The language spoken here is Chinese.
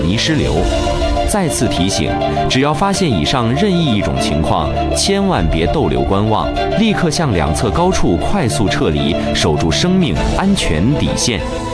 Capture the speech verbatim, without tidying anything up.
泥石流。再次提醒，只要发现以上任意一种情况，千万别逗留观望，立刻向两侧高处快速撤离，守住生命安全底线。